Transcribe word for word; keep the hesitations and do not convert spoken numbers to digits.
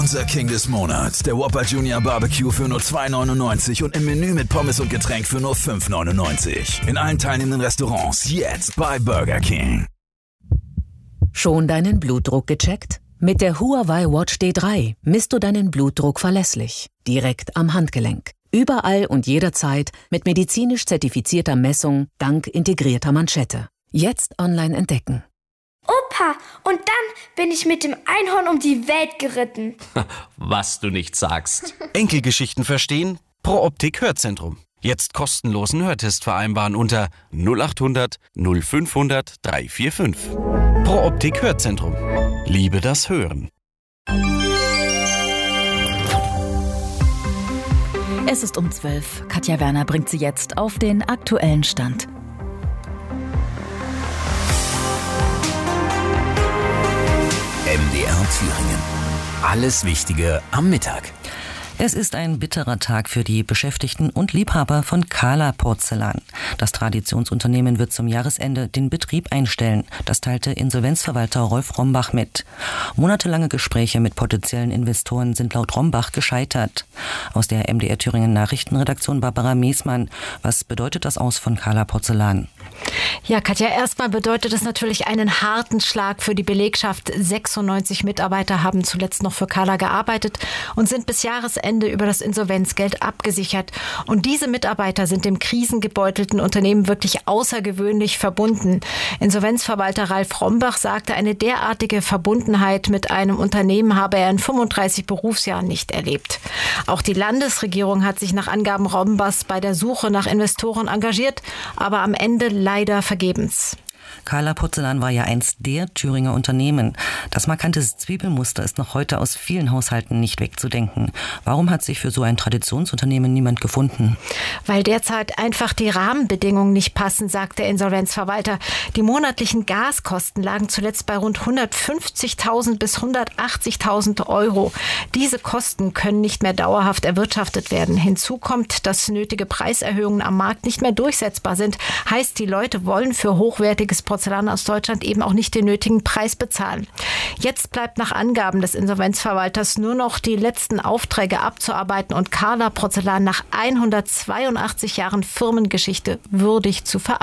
Unser King des Monats, der Whopper Junior Barbecue für nur zwei neunundneunzig und im Menü mit Pommes und Getränk für nur fünf neunundneunzig. In allen teilnehmenden Restaurants jetzt bei Burger King. Schon deinen Blutdruck gecheckt? Mit der Huawei Watch D drei misst du deinen Blutdruck verlässlich, direkt am Handgelenk. Überall und jederzeit mit medizinisch zertifizierter Messung dank integrierter Manschette. Jetzt online entdecken. Opa, und dann bin ich mit dem Einhorn um die Welt geritten. Was du nicht sagst. Enkelgeschichten verstehen? Pro Optik Hörzentrum. Jetzt kostenlosen Hörtest vereinbaren unter null acht hundert null fünfhundert dreihundertfünfundvierzig. Pro Optik Hörzentrum. Liebe das Hören. Es ist um zwölf. Katja Werner bringt Sie jetzt auf den aktuellen Stand. M D R Thüringen. Alles Wichtige am Mittag. Es ist ein bitterer Tag für die Beschäftigten und Liebhaber von Kala Porzellan. Das Traditionsunternehmen wird zum Jahresende den Betrieb einstellen. Das teilte Insolvenzverwalter Rolf Rombach mit. Monatelange Gespräche mit potenziellen Investoren sind laut Rombach gescheitert. Aus der M D R Thüringen Nachrichtenredaktion Barbara Meesmann. Was bedeutet das Aus von Kala Porzellan? Ja, Katja, erstmal bedeutet es natürlich einen harten Schlag für die Belegschaft. sechsundneunzig Mitarbeiter haben zuletzt noch für Kala gearbeitet und sind bis Jahresende über das Insolvenzgeld abgesichert. Und diese Mitarbeiter sind dem krisengebeutelten Unternehmen wirklich außergewöhnlich verbunden. Insolvenzverwalter Ralf Rombach sagte, eine derartige Verbundenheit mit einem Unternehmen habe er in fünfunddreißig Berufsjahren nicht erlebt. Auch die Landesregierung hat sich nach Angaben Rombachs bei der Suche nach Investoren engagiert, aber am Ende leider vergebens. Kala Porzellan war ja einst der Thüringer Unternehmen. Das markante Zwiebelmuster ist noch heute aus vielen Haushalten nicht wegzudenken. Warum hat sich für so ein Traditionsunternehmen niemand gefunden? Weil derzeit einfach die Rahmenbedingungen nicht passen, sagt der Insolvenzverwalter. Die monatlichen Gaskosten lagen zuletzt bei rund hundertfünfzigtausend bis hundertachtzigtausend Euro. Diese Kosten können nicht mehr dauerhaft erwirtschaftet werden. Hinzu kommt, dass nötige Preiserhöhungen am Markt nicht mehr durchsetzbar sind. Heißt, die Leute wollen für hochwertiges Porzellan aus Deutschland eben auch nicht den nötigen Preis bezahlen. Jetzt bleibt nach Angaben des Insolvenzverwalters nur noch die letzten Aufträge abzuarbeiten und Kala Porzellan nach hundertzweiundachtzig Jahren Firmengeschichte würdig zu verabschieden.